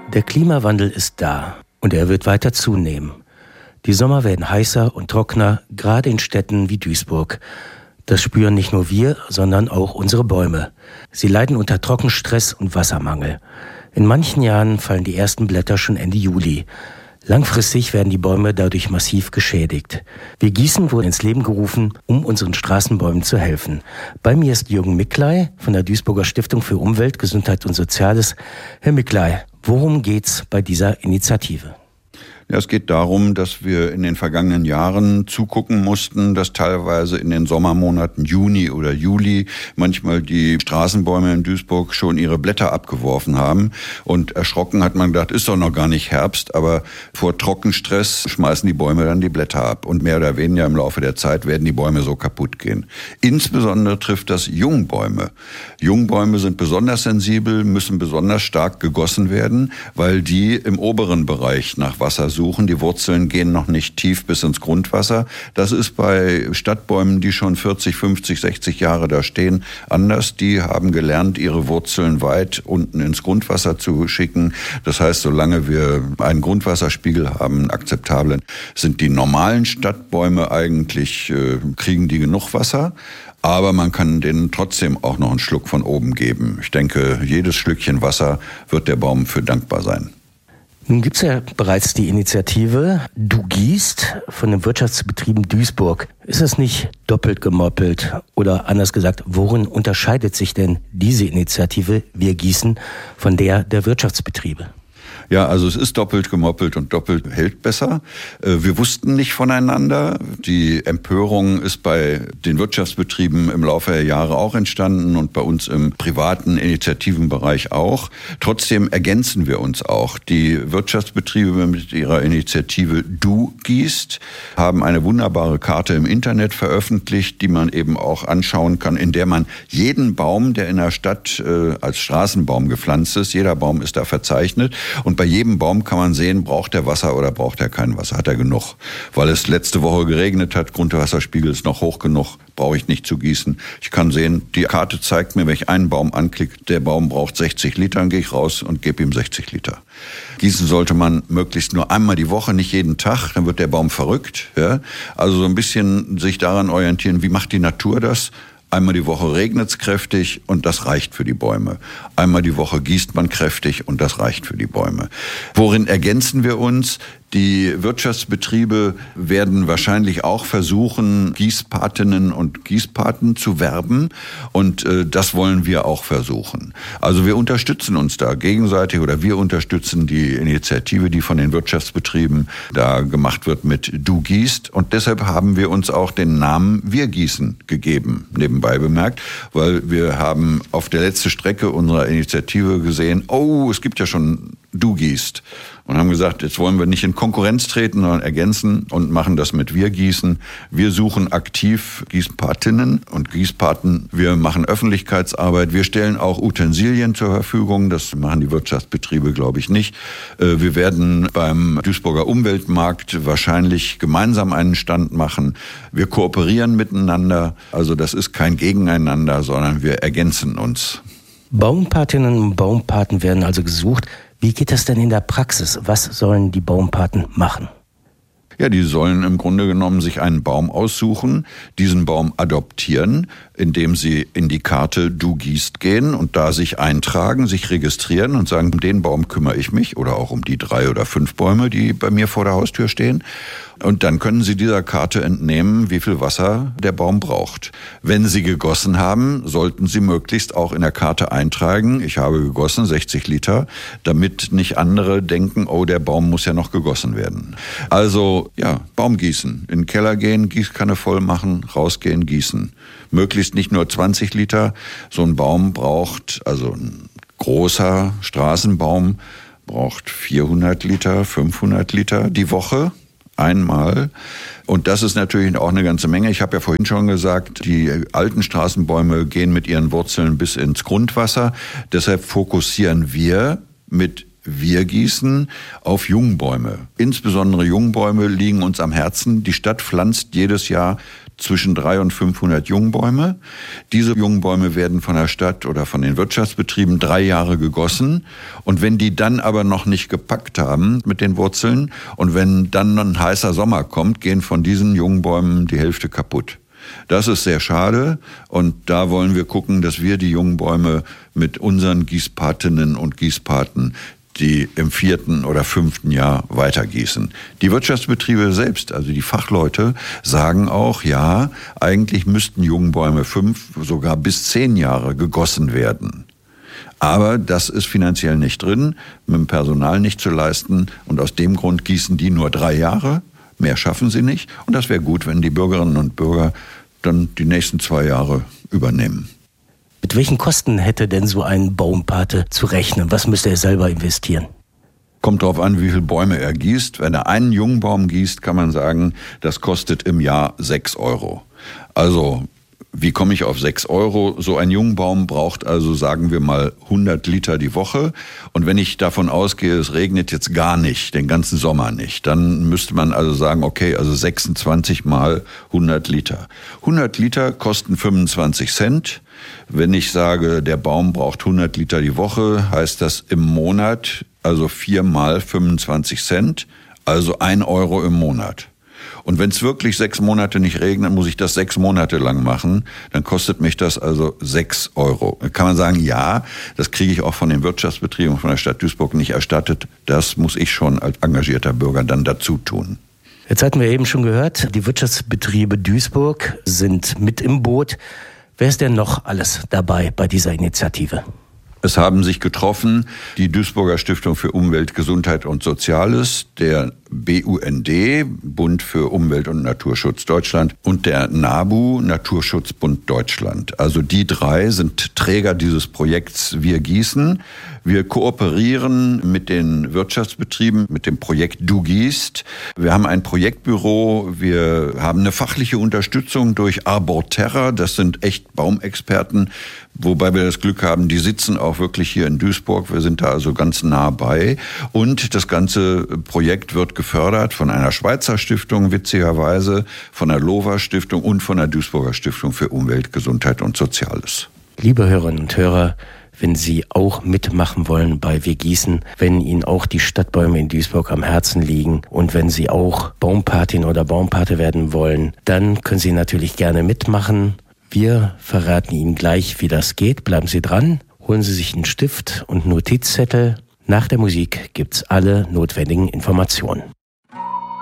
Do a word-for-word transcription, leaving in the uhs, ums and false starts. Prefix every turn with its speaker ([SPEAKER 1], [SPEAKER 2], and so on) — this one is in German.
[SPEAKER 1] Der Klimawandel ist da und er wird weiter zunehmen. Die Sommer werden heißer und trockener, gerade in Städten wie Duisburg. Das spüren nicht nur wir, sondern auch unsere Bäume. Sie leiden unter Trockenstress und Wassermangel. In manchen Jahren fallen die ersten Blätter schon Ende Juli. Langfristig werden die Bäume dadurch massiv geschädigt. Wir Gießen wurde ins Leben gerufen, um unseren Straßenbäumen zu helfen. Bei mir ist Jürgen Miklai von der Duisburger Stiftung für Umwelt, Gesundheit und Soziales. Herr Miklai, worum geht's bei dieser Initiative?
[SPEAKER 2] Ja, es geht darum, dass wir in den vergangenen Jahren zugucken mussten, dass teilweise in den Sommermonaten Juni oder Juli manchmal die Straßenbäume in Duisburg schon ihre Blätter abgeworfen haben. Und erschrocken hat man gedacht, ist doch noch gar nicht Herbst, aber vor Trockenstress schmeißen die Bäume dann die Blätter ab. Und mehr oder weniger im Laufe der Zeit werden die Bäume so kaputt gehen. Insbesondere trifft das Jungbäume. Jungbäume sind besonders sensibel, müssen besonders stark gegossen werden, weil die im oberen Bereich nach Wasser suchen. Die Wurzeln gehen noch nicht tief bis ins Grundwasser. Das ist bei Stadtbäumen, die schon vierzig, fünfzig, sechzig Jahre da stehen, anders. Die haben gelernt, ihre Wurzeln weit unten ins Grundwasser zu schicken. Das heißt, solange wir einen Grundwasserspiegel haben, einen akzeptablen, sind die normalen Stadtbäume eigentlich, äh, kriegen die genug Wasser. Aber man kann denen trotzdem auch noch einen Schluck von oben geben. Ich denke, jedes Schlückchen Wasser wird der Baum für dankbar sein.
[SPEAKER 1] Nun gibt es ja bereits die Initiative Du gießt von den Wirtschaftsbetrieben Duisburg. Ist das nicht doppelt gemoppelt? Oder anders gesagt, worin unterscheidet sich denn diese Initiative Wir gießen von der der Wirtschaftsbetriebe?
[SPEAKER 2] Ja, also es ist doppelt gemoppelt und doppelt hält besser. Wir wussten nicht voneinander. Die Empörung ist bei den Wirtschaftsbetrieben im Laufe der Jahre auch entstanden und bei uns im privaten Initiativenbereich auch. Trotzdem ergänzen wir uns auch. Die Wirtschaftsbetriebe mit ihrer Initiative Du gießt haben eine wunderbare Karte im Internet veröffentlicht, die man eben auch anschauen kann, in der man jeden Baum, der in der Stadt äh, als Straßenbaum gepflanzt ist, jeder Baum ist da verzeichnet. Und bei jedem Baum kann man sehen, braucht er Wasser oder braucht er kein Wasser, hat er genug. Weil es letzte Woche geregnet hat, Grundwasserspiegel ist noch hoch genug, brauche ich nicht zu gießen. Ich kann sehen, die Karte zeigt mir, wenn ich einen Baum anklicke, der Baum braucht sechzig Liter, dann gehe ich raus und gebe ihm sechzig Liter. Gießen sollte man möglichst nur einmal die Woche, nicht jeden Tag, dann wird der Baum verrückt. Ja? Also so ein bisschen sich daran orientieren, wie macht die Natur das? Einmal die Woche regnet es kräftig und das reicht für die Bäume. Einmal die Woche gießt man kräftig und das reicht für die Bäume. Worin ergänzen wir uns? Die Wirtschaftsbetriebe werden wahrscheinlich auch versuchen, Gießpatinnen und Gießpaten zu werben. Und äh, das wollen wir auch versuchen. Also wir unterstützen uns da gegenseitig oder wir unterstützen die Initiative, die von den Wirtschaftsbetrieben da gemacht wird mit Du gießt. Und deshalb haben wir uns auch den Namen Wir gießen gegeben, nebenbei bemerkt. Weil wir haben auf der letzten Strecke unserer Initiative gesehen, oh, es gibt ja schon Du gießt. Und haben gesagt, jetzt wollen wir nicht in Konkurrenz treten, sondern ergänzen und machen das mit Wir gießen. Wir suchen aktiv Gießpatinnen und Gießpaten. Wir machen Öffentlichkeitsarbeit. Wir stellen auch Utensilien zur Verfügung. Das machen die Wirtschaftsbetriebe, glaube ich, nicht. Wir werden beim Duisburger Umweltmarkt wahrscheinlich gemeinsam einen Stand machen. Wir kooperieren miteinander. Also das ist kein Gegeneinander, sondern wir ergänzen uns.
[SPEAKER 1] Baumpatinnen und Baumpaten werden also gesucht. Wie geht das denn in der Praxis? Was sollen die Baumpaten machen?
[SPEAKER 2] Ja, die sollen im Grunde genommen sich einen Baum aussuchen, diesen Baum adoptieren, indem sie in die Karte Du gießt gehen und da sich eintragen, sich registrieren und sagen, um den Baum kümmere ich mich oder auch um die drei oder fünf Bäume, die bei mir vor der Haustür stehen. Und dann können Sie dieser Karte entnehmen, wie viel Wasser der Baum braucht. Wenn Sie gegossen haben, sollten Sie möglichst auch in der Karte eintragen, ich habe gegossen, sechzig Liter, damit nicht andere denken, oh, der Baum muss ja noch gegossen werden. Also, ja, Baum gießen. In den Keller gehen, Gießkanne voll machen, rausgehen, gießen. Möglichst nicht nur zwanzig Liter. So ein Baum braucht, also ein großer Straßenbaum braucht vierhundert Liter, fünfhundert Liter die Woche. Einmal. Und das ist natürlich auch eine ganze Menge. Ich habe ja vorhin schon gesagt, die alten Straßenbäume gehen mit ihren Wurzeln bis ins Grundwasser. Deshalb fokussieren wir mit Wir gießen auf Jungbäume. Insbesondere Jungbäume liegen uns am Herzen. Die Stadt pflanzt jedes Jahr zwischen dreihundert und fünfhundert Jungbäume. Diese Jungbäume werden von der Stadt oder von den Wirtschaftsbetrieben drei Jahre gegossen. Und wenn die dann aber noch nicht gepackt haben mit den Wurzeln und wenn dann ein heißer Sommer kommt, gehen von diesen Jungbäumen die Hälfte kaputt. Das ist sehr schade und da wollen wir gucken, dass wir die Jungbäume mit unseren Gießpatinnen und Gießpaten die im vierten oder fünften Jahr weitergießen. Die Wirtschaftsbetriebe selbst, also die Fachleute, sagen auch, ja, eigentlich müssten Jungbäume fünf, sogar bis zehn Jahre gegossen werden. Aber das ist finanziell nicht drin, mit dem Personal nicht zu leisten und aus dem Grund gießen die nur drei Jahre. Mehr schaffen sie nicht und das wäre gut, wenn die Bürgerinnen und Bürger dann die nächsten zwei Jahre übernehmen.
[SPEAKER 1] Mit welchen Kosten hätte denn so ein Baumpate zu rechnen? Was müsste er selber investieren?
[SPEAKER 2] Kommt darauf an, wie viele Bäume er gießt. Wenn er einen Jungbaum gießt, kann man sagen, das kostet im Jahr sechs Euro. Also, wie komme ich auf sechs Euro? So ein Jungbaum braucht also, sagen wir mal, hundert Liter die Woche. Und wenn ich davon ausgehe, es regnet jetzt gar nicht, den ganzen Sommer nicht, dann müsste man also sagen, okay, also sechsundzwanzig mal hundert Liter. hundert Liter kosten fünfundzwanzig Cent. Wenn ich sage, der Baum braucht hundert Liter die Woche, heißt das im Monat, also vier mal fünfundzwanzig Cent, also ein Euro im Monat. Und wenn es wirklich sechs Monate nicht regnet, muss ich das sechs Monate lang machen. Dann kostet mich das also sechs Euro. Da kann man sagen, ja, das kriege ich auch von den Wirtschaftsbetrieben von der Stadt Duisburg nicht erstattet. Das muss ich schon als engagierter Bürger dann dazu tun.
[SPEAKER 1] Jetzt hatten wir eben schon gehört, die Wirtschaftsbetriebe Duisburg sind mit im Boot. Wer ist denn noch alles dabei bei dieser Initiative?
[SPEAKER 2] Es haben sich getroffen die Duisburger Stiftung für Umwelt, Gesundheit und Soziales, der B U N D, Bund für Umwelt und Naturschutz Deutschland, und der NABU, Naturschutzbund Deutschland. Also die drei sind Träger dieses Projekts Wir gießen. Wir kooperieren mit den Wirtschaftsbetrieben, mit dem Projekt Du gießt. Wir haben ein Projektbüro, wir haben eine fachliche Unterstützung durch Arborterra, das sind echt Baumexperten, wobei wir das Glück haben, die sitzen auch wirklich hier in Duisburg. Wir sind da also ganz nah bei. Und das ganze Projekt wird gefördert von einer Schweizer Stiftung, witzigerweise, von der LOVA Stiftung und von der Duisburger Stiftung für Umwelt, Gesundheit und Soziales.
[SPEAKER 1] Liebe Hörerinnen und Hörer, wenn Sie auch mitmachen wollen bei Wir gießen, wenn Ihnen auch die Stadtbäume in Duisburg am Herzen liegen und wenn Sie auch Baumpatin oder Baumpate werden wollen, dann können Sie natürlich gerne mitmachen. Wir verraten Ihnen gleich, wie das geht. Bleiben Sie dran, holen Sie sich einen Stift und einen Notizzettel. Nach der Musik gibt's alle notwendigen Informationen.